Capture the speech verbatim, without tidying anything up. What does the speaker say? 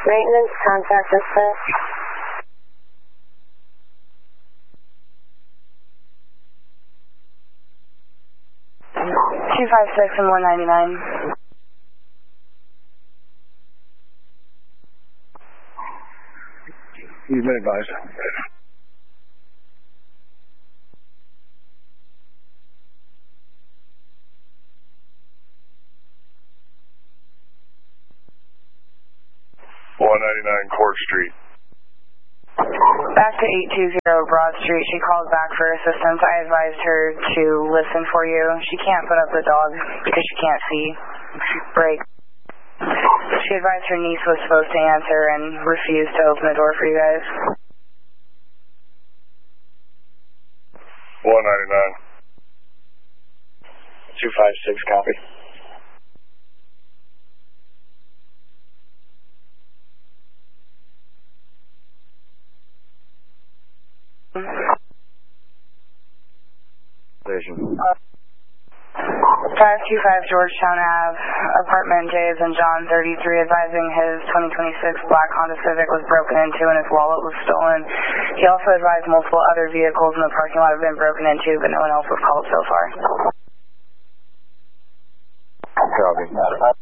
Maintenance, contact dispatch. two five six and one ninety-nine. You've been advised. one ninety-nine Court Street. Back to eight two zero Broad Street. She called back for assistance. I advised her to listen for you. She can't put up the dog because she can't see. Break. She advised her niece was supposed to answer and refused to open the door for you guys. one ninety-nine. two five six, copy. Vision. five two five Georgetown Ave, apartment J as in John thirty-three, advising his twenty twenty-six black Honda Civic was broken into and his wallet was stolen. He also advised multiple other vehicles in the parking lot have been broken into, but no one else was called so far. Copy.